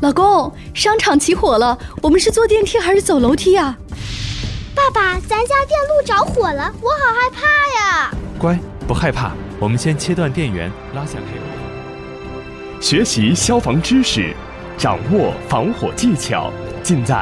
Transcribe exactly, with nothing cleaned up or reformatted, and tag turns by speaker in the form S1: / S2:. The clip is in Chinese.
S1: 老公，商场起火了，我们是坐电梯还是走楼梯啊？
S2: 爸爸，咱家电路着火了，我好害怕呀！
S3: 乖，不害怕，我们先切断电源，拉下 cable。
S4: 学习消防知识，掌握防火技巧，尽在